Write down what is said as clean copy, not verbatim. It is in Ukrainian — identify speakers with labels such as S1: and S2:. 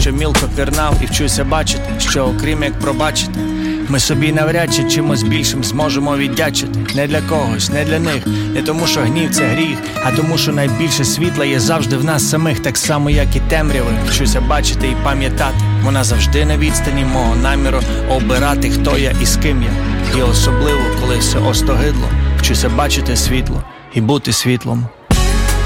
S1: що мілко пірнав, і вчуся бачити, що окрім як пробачити, ми собі навряд чи чимось більшим зможемо віддячити. Не для когось, не для них, не тому що гнів це гріх, а тому що найбільше світла є завжди в нас самих, так само як і темряви. Вчуся бачити і пам'ятати, вона завжди на відстані мого наміру обирати, хто я і з ким я. І особливо, коли все остогидло, вчуся бачити світло і бути світлом.